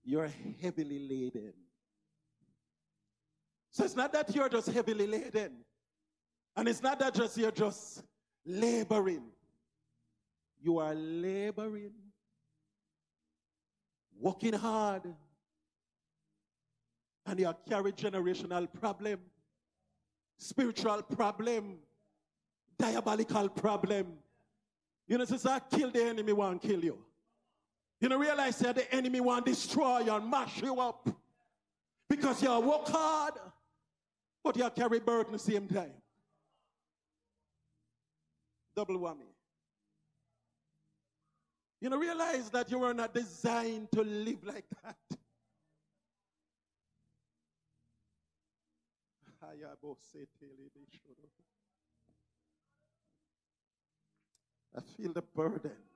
you're heavily laden. So it's not that you're just heavily laden. And it's not that just you're just laboring. You are laboring, working hard, and you carry generational problem, spiritual problem, diabolical problem. You know, since I kill the enemy, won't kill you. You know, realize that the enemy want to destroy you and mash you up. Because you work hard, but you carry burden at the same time. Double whammy. You know, realize that you were not designed to live like that. I feel the burden.